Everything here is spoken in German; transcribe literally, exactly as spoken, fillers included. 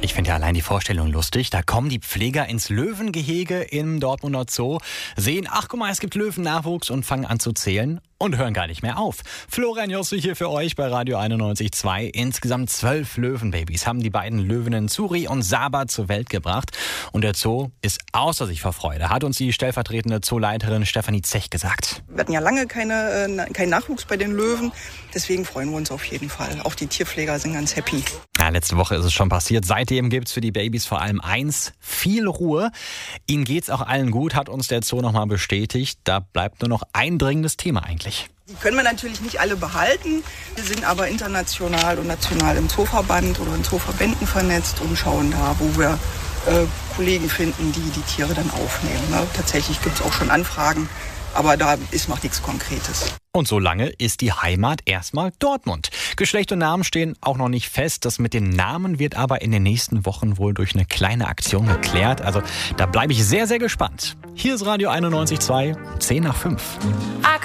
Ich finde ja allein die Vorstellung lustig. Da kommen die Pfleger ins Löwengehege im Dortmunder Zoo, sehen, ach guck mal, es gibt Löwennachwuchs und fangen an zu zählen und hören gar nicht mehr auf. Florian Josse hier für euch bei Radio einundneunzig Komma zwei. Insgesamt zwölf Löwenbabys haben die beiden Löwinnen Suri und Saba zur Welt gebracht. Und der Zoo ist außer sich vor Freude, hat uns die stellvertretende Zooleiterin Stefanie Zech gesagt. Wir hatten ja lange keine, äh, keinen Nachwuchs bei den Löwen. Deswegen freuen wir uns auf jeden Fall. Auch die Tierpfleger sind ganz happy. Ja, letzte Woche ist es schon passiert. Seitdem gibt's für die Babys vor allem eins, viel Ruhe. Ihnen geht's auch allen gut, hat uns der Zoo nochmal bestätigt. Da bleibt nur noch ein dringendes Thema eigentlich. Die können wir natürlich nicht alle behalten. Wir sind aber international und national im Zooverband oder in Zooverbänden vernetzt und schauen da, wo wir äh, Kollegen finden, die die Tiere dann aufnehmen. Ne? Tatsächlich gibt's auch schon Anfragen, aber da ist noch nichts Konkretes. Und solange ist die Heimat erstmal Dortmund. Geschlecht und Namen stehen auch noch nicht fest. Das mit den Namen wird aber in den nächsten Wochen wohl durch eine kleine Aktion geklärt. Also da bleibe ich sehr, sehr gespannt. Hier ist Radio einundneunzig Komma zwei, zehn nach fünf.